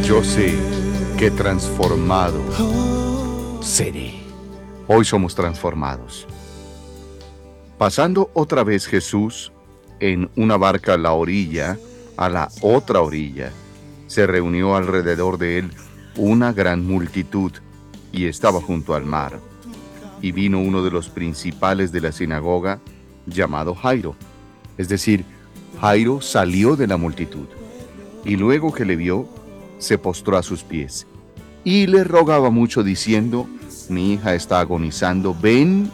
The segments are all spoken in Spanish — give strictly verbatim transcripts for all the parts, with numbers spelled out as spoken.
Yo sé que transformado seré. Hoy somos transformados. Pasando otra vez Jesús en una barca a la orilla, a la otra orilla, se reunió alrededor de él una gran multitud y estaba junto al mar. Y vino uno de los principales de la sinagoga, llamado Jairo. Es decir, Jairo salió de la multitud, y luego que le vio, se postró a sus pies, y le rogaba mucho diciendo: mi hija está agonizando, ven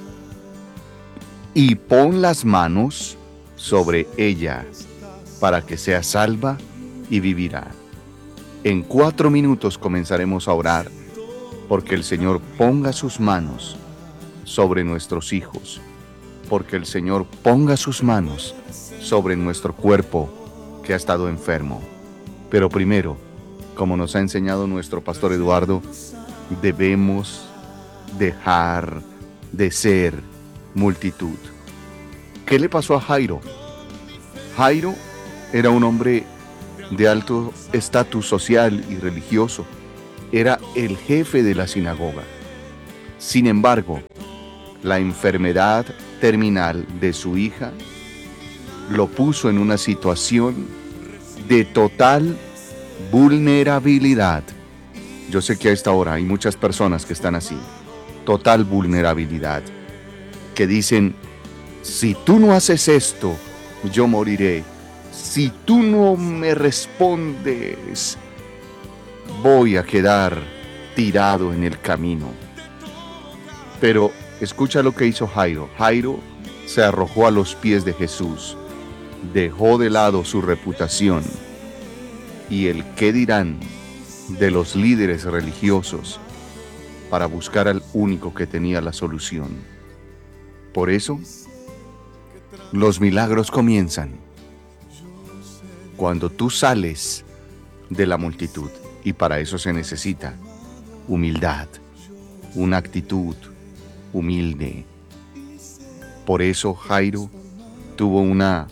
y pon las manos sobre ella, para que sea salva y vivirá. En cuatro minutos comenzaremos a orar, porque el Señor ponga sus manos sobre nuestros hijos, porque el Señor ponga sus manos sobre nuestro cuerpo que ha estado enfermo. Pero primero, como nos ha enseñado nuestro pastor Eduardo, debemos dejar de ser multitud. ¿Qué le pasó a Jairo? Jairo era un hombre de alto estatus social y religioso. Era el jefe de la sinagoga. Sin embargo, la enfermedad terminal de su hija lo puso en una situación de total vulnerabilidad. Yo sé que a esta hora hay muchas personas que están así, total vulnerabilidad, que dicen: si tú no haces esto, yo moriré. Si tú no me respondes, voy a quedar tirado en el camino. Pero escucha lo que hizo Jairo. Jairo se arrojó a los pies de Jesús, dejó de lado su reputación y el qué dirán de los líderes religiosos para buscar al único que tenía la solución. Por eso, los milagros comienzan cuando tú sales de la multitud, y para eso se necesita humildad, una actitud humilde. Por eso Jairo tuvo una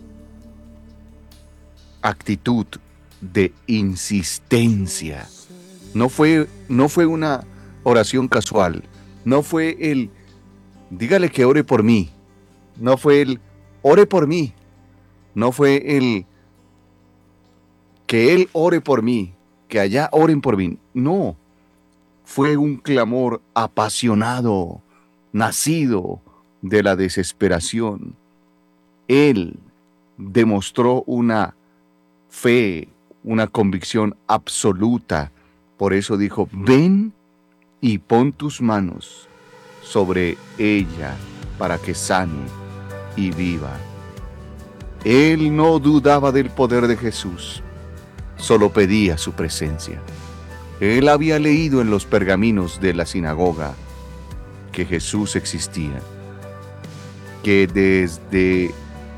actitud de insistencia. No fue, no fue una oración casual, no fue el dígale que ore por mí, no fue el ore por mí, no fue el que él ore por mí, que allá oren por mí. No, fue un clamor apasionado, nacido de la desesperación. Él demostró una fe, una convicción absoluta. Por eso dijo: ven y pon tus manos sobre ella para que sane y viva. Él no dudaba del poder de Jesús, solo pedía su presencia. Él había leído en los pergaminos de la sinagoga que Jesús existía, que desde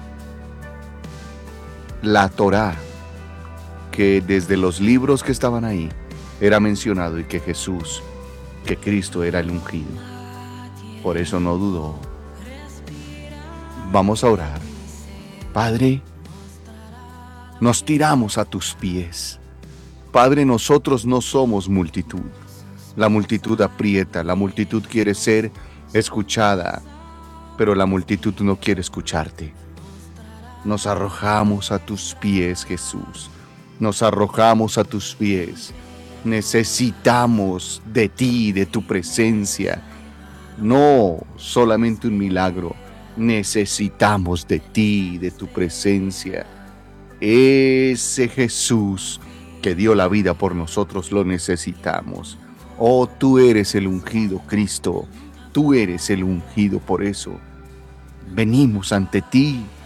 la Torá, que desde los libros que estaban ahí, era mencionado y que Jesús, que Cristo era el ungido. Por eso no dudó. Vamos a orar. Padre, nos tiramos a tus pies. Padre, nosotros no somos multitud. La multitud aprieta, la multitud quiere ser escuchada, pero la multitud no quiere escucharte. Nos arrojamos a tus pies, Jesús. Nos arrojamos a tus pies. Necesitamos de ti, de tu presencia. No solamente un milagro. Necesitamos de ti, de tu presencia. Ese Jesús que dio la vida por nosotros lo necesitamos. Oh, tú eres el ungido, Cristo. Tú eres el ungido, por eso venimos ante ti